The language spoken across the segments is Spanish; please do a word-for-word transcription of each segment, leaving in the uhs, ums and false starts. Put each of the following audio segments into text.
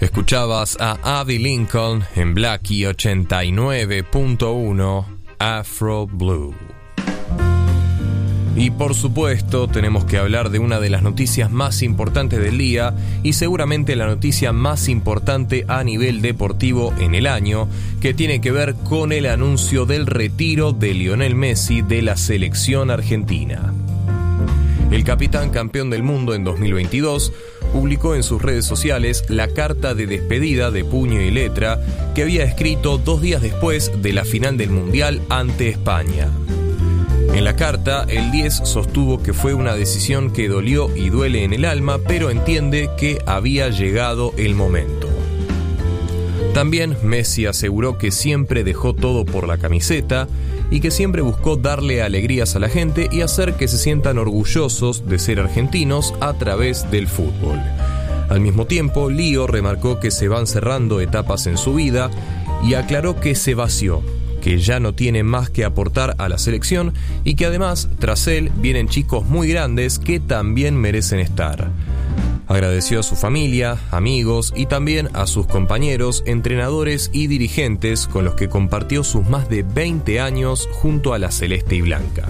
Escuchabas a Avi Lincoln en Blackie ochenta y nueve punto uno Afro Blue. Y por supuesto tenemos que hablar de una de las noticias más importantes del día y seguramente la noticia más importante a nivel deportivo en el año, que tiene que ver con el anuncio del retiro de Lionel Messi de la selección argentina. El capitán campeón del mundo en dos mil veintidós publicó en sus redes sociales la carta de despedida de puño y letra que había escrito dos días después de la final del Mundial ante España. En la carta, el diez sostuvo que fue una decisión que dolió y duele en el alma, pero entiende que había llegado el momento. También Messi aseguró que siempre dejó todo por la camiseta y que siempre buscó darle alegrías a la gente y hacer que se sientan orgullosos de ser argentinos a través del fútbol. Al mismo tiempo, Lío remarcó que se van cerrando etapas en su vida y aclaró que se vació, que ya no tiene más que aportar a la selección y que además, tras él, vienen chicos muy grandes que también merecen estar. Agradeció a su familia, amigos y también a sus compañeros, entrenadores y dirigentes con los que compartió sus más de veinte años junto a la celeste y blanca.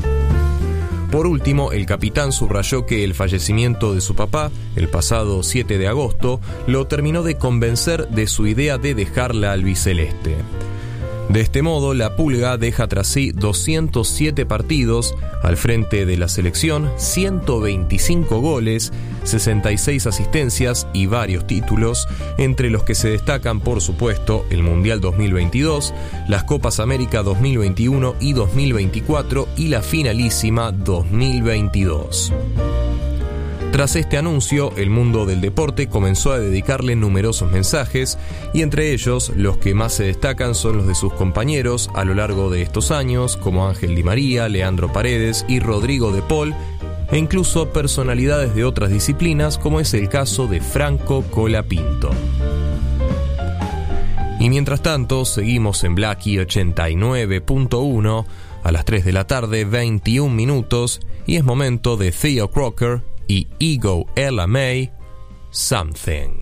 Por último, el capitán subrayó que el fallecimiento de su papá, el pasado siete de agosto, lo terminó de convencer de su idea de dejar la albiceleste. De este modo, la Pulga deja tras sí doscientos siete partidos al frente de la selección, ciento veinticinco goles, sesenta y seis asistencias y varios títulos, entre los que se destacan, por supuesto, el Mundial dos mil veintidós, las Copas América dos mil veintiuno y dos mil veinticuatro y la finalísima dos mil veintidós. Tras este anuncio, el mundo del deporte comenzó a dedicarle numerosos mensajes y entre ellos los que más se destacan son los de sus compañeros a lo largo de estos años, como Ángel Di María, Leandro Paredes y Rodrigo de Paul, e incluso personalidades de otras disciplinas como es el caso de Franco Colapinto. Y mientras tanto, seguimos en Blackie ochenta y nueve punto uno a las tres de la tarde, veintiún minutos, y es momento de Theo Crocker y Ego Ella May, Something.